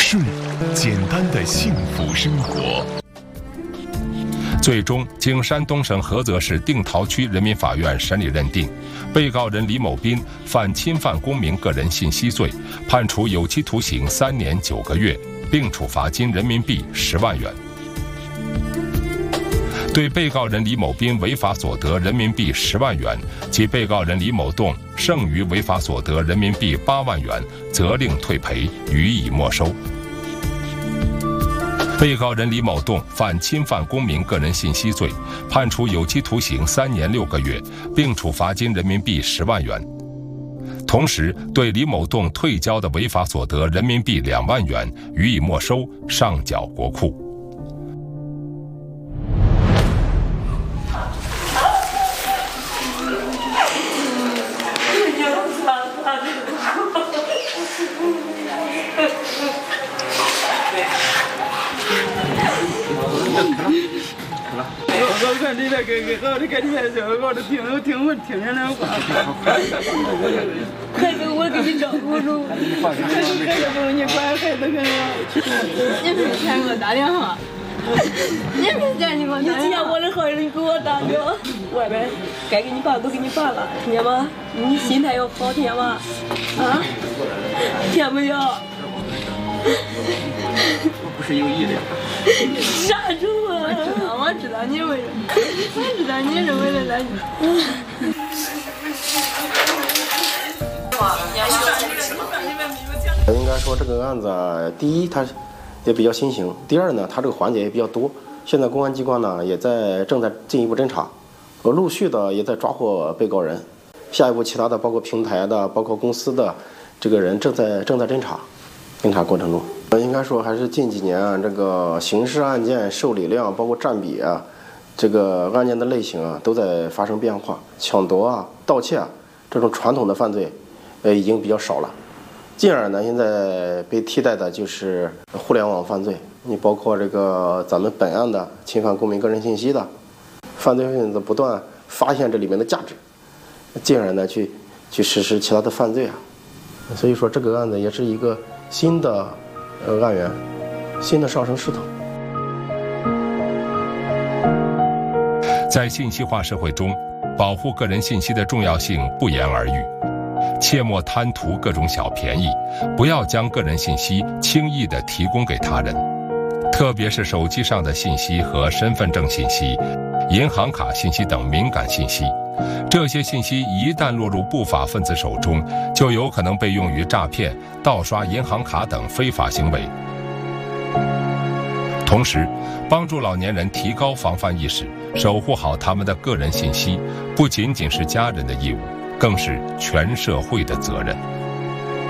顺简单的幸福生活。最终，经山东省菏泽市定陶区人民法院审理认定，被告人李某斌犯侵犯公民个人信息罪，判处有期徒刑3年9个月，并处罚金人民币10万元。对被告人李某斌违法所得人民币10万元及被告人李某栋剩余违法所得人民币8万元，责令退赔，予以没收。被告人李某栋犯侵犯公民个人信息罪，判处有期徒刑3年6个月，并处罚金人民币10万元。同时，对李某栋退交的违法所得人民币2万元予以没收，上缴国库。 我看你那个好的，看你那个好的，听见那话。孩子，我给你照顾住。孩子不用你管，孩子跟我。你没钱给我打电话。你没钱你给我打电话。你既然我的好人，你给我打电话。外边该给你办都给你办了，听见吗？你心态要好，听见吗？啊？听没有？ 我不是有意的。 傻猪啊！我知道你为了，我知道你是为了咱。 应该说这个案子，第一它也比较新型，第二呢，它这个环节也比较多。现在公安机关呢也正在进一步侦查，陆续的也在抓获被告人。下一步其他的包括平台的、包括公司的这个人正在侦查过程中。应该说还是近几年啊，这个刑事案件受理量包括占比啊，这个案件的类型啊都在发生变化，抢夺啊、盗窃啊这种传统的犯罪，已经比较少了。进而呢，现在被替代的就是互联网犯罪。你包括这个咱们本案的侵犯公民个人信息的，犯罪分子不断发现这里面的价值，进而呢去实施其他的犯罪啊。所以说这个案子也是一个新的案源，新的上升势头。 在信息化社会中，保护个人信息的重要性不言而喻。切莫贪图各种小便宜，不要将个人信息轻易地提供给他人，特别是手机上的信息和身份证信息、银行卡信息等敏感信息。这些信息一旦落入不法分子手中，就有可能被用于诈骗、盗刷银行卡等非法行为。同时，帮助老年人提高防范意识，守护好他们的个人信息，不仅仅是家人的义务，更是全社会的责任。